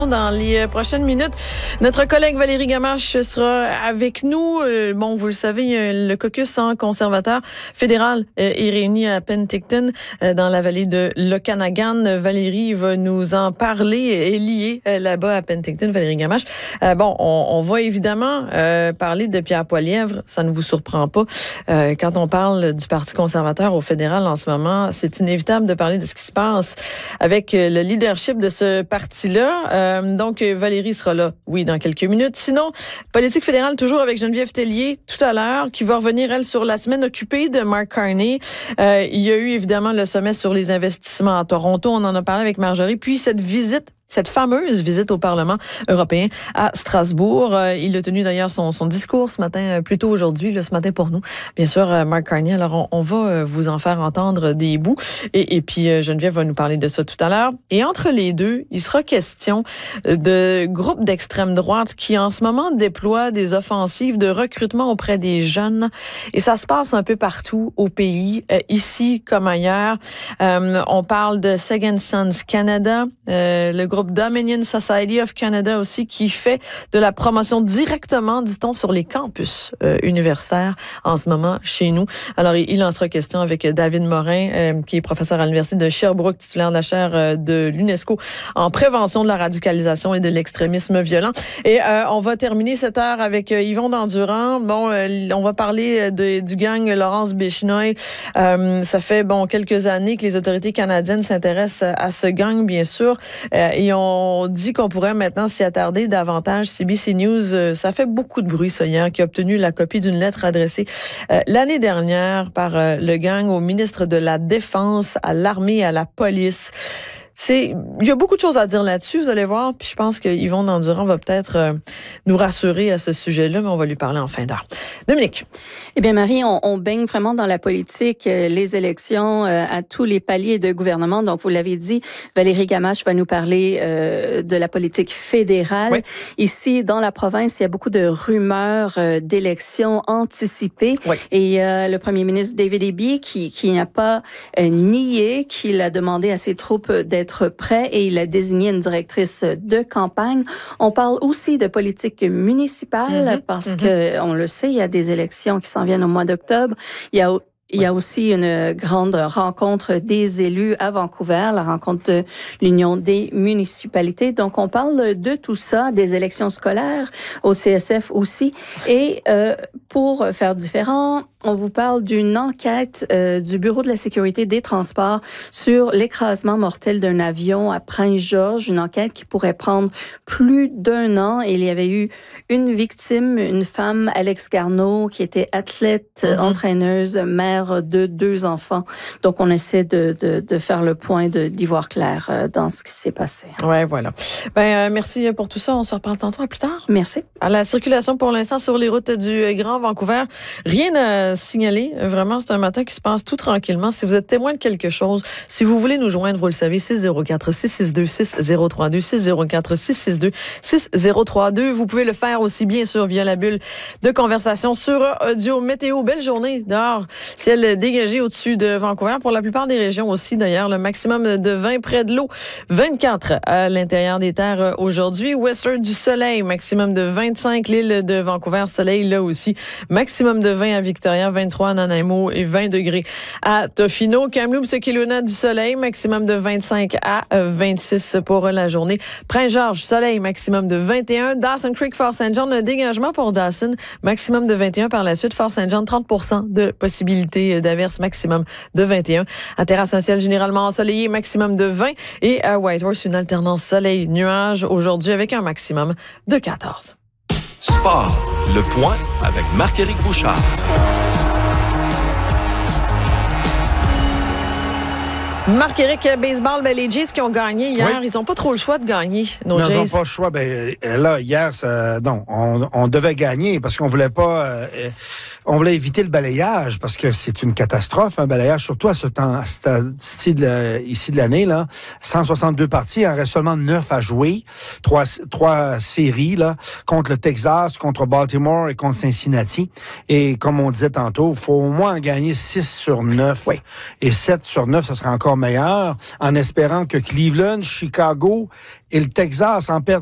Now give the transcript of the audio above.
Dans les prochaines minutes, notre collègue Valérie Gamache sera avec nous. Bon, vous le savez, le caucus conservateur fédéral est réuni à Penticton, dans la vallée de l'Okanagan. Valérie va nous en parler et liée là-bas à Penticton, Valérie Gamache. Bon, on va évidemment parler de Pierre Poilievre. Ça ne vous surprend pas. Quand on parle du Parti conservateur au fédéral en ce moment, c'est inévitable de parler de ce qui se passe avec le leadership de ce parti-là. Donc, Valérie sera là, oui, dans quelques minutes. Sinon, politique fédérale, toujours avec Geneviève Tellier, tout à l'heure, qui va revenir, elle, sur la semaine occupée de Mark Carney. Il y a eu, évidemment, le sommet sur les investissements à Toronto. On en a parlé avec Marjorie. Puis, cette fameuse visite au Parlement européen à Strasbourg. Il a tenu d'ailleurs son discours ce matin, plus tôt aujourd'hui, ce matin pour nous. Bien sûr, Mark Carney. Alors, on va vous en faire entendre des bouts. Et puis, Geneviève va nous parler de ça tout à l'heure. Et entre les deux, il sera question de groupes d'extrême droite qui, en ce moment, déploient des offensives de recrutement auprès des jeunes. Et ça se passe un peu partout au pays, ici comme ailleurs. On parle de Second Sons Canada, le groupe Dominion Society of Canada aussi, qui fait de la promotion directement, dit-on, sur les campus universitaires en ce moment chez nous. Alors, il en sera question avec David Morin, qui est professeur à l'Université de Sherbrooke, titulaire de la chaire de l'UNESCO en prévention de la radicalisation et de l'extrémisme violent. Et on va terminer cette heure avec Yvon Dandurand. Bon, on va parler du gang Laurence Béchenoy. Ça fait, quelques années que les autorités canadiennes s'intéressent à ce gang, bien sûr. Et on dit qu'on pourrait maintenant s'y attarder davantage. CBC News, ça fait beaucoup de bruit, ça, hier, qui a obtenu la copie d'une lettre adressée l'année dernière par le gang au ministre de la Défense, à l'armée et à la police. Il y a beaucoup de choses à dire là-dessus, vous allez voir, puis je pense que Yvon Dandurand va peut-être nous rassurer à ce sujet-là, mais on va lui parler en fin d'heure. Dominique. Eh bien, Marie, on baigne vraiment dans la politique, les élections à tous les paliers de gouvernement. Donc, vous l'avez dit, Valérie Gamache va nous parler de la politique fédérale. Oui. Ici, dans la province, il y a beaucoup de rumeurs d'élections anticipées. Oui. Et le premier ministre David Eby, qui n'a pas nié qu'il a demandé à ses troupes d'être prêt et il a désigné une directrice de campagne. On parle aussi de politique municipale parce que, on le sait, il y a des élections qui s'en viennent au mois d'octobre. Il y a aussi une grande rencontre des élus à Vancouver, la rencontre de l'Union des municipalités. Donc, on parle de tout ça, des élections scolaires, au CSF aussi. Et pour faire différent, on vous parle d'une enquête du Bureau de la sécurité des transports sur l'écrasement mortel d'un avion à Prince-Georges, une enquête qui pourrait prendre plus d'1 an. Et il y avait eu une victime, une femme, Alex Garneau, qui était athlète, entraîneuse, mère de 2 enfants. Donc, on essaie de faire le point, d'y voir clair dans ce qui s'est passé. Ouais, voilà. Merci pour tout ça. On se reparle tantôt. À plus tard. Merci. À la circulation pour l'instant sur les routes du Grand Vancouver, rien à signaler. Vraiment, c'est un matin qui se passe tout tranquillement. Si vous êtes témoin de quelque chose, si vous voulez nous joindre, vous le savez, 604-662-6032, 604-662-6032. Vous pouvez le faire aussi, bien sûr, via la bulle de conversation sur Audio Météo. Belle journée dehors. Ciel dégagé au-dessus de Vancouver. Pour la plupart des régions aussi, d'ailleurs, le maximum de 20 près de l'eau. 24 à l'intérieur des terres aujourd'hui. Whistler, du soleil. Maximum de 25. L'île de Vancouver, soleil là aussi. Maximum de 20 à Victoria, 23 à Nanaimo et 20 degrés à Tofino. Kamloops, Kelowna, du soleil. Maximum de 25 à 26 pour la journée. Prince-Georges, soleil. Maximum de 21. Dawson Creek, Fort St. John, un dégagement pour Dawson. Maximum de 21 par la suite. Fort St. John, 30% de possibilité d'averse, maximum de 21. À Terrasse, un ciel généralement ensoleillé, maximum de 20. Et à Whitehorse, une alternance soleil-nuage aujourd'hui avec un maximum de 14. Sport, le point avec Marc-Éric Bouchard. Marc-Éric, baseball, les Jays qui ont gagné hier, ils n'ont pas trop le choix de gagner, nos Jays. Ils n'ont pas le choix. Là, hier, on devait gagner parce qu'on voulait pas on voulait éviter le balayage parce que c'est une catastrophe, un balayage, surtout à ce temps, ici de l'année, là. 162 parties, il en reste seulement 9 à jouer. Trois séries, là, contre le Texas, contre Baltimore et contre Cincinnati. Et comme on disait tantôt, il faut au moins en gagner 6 sur 9. Oui. Et 7 sur 9, ça serait encore meilleur, en espérant que Cleveland, Chicago et le Texas en perdent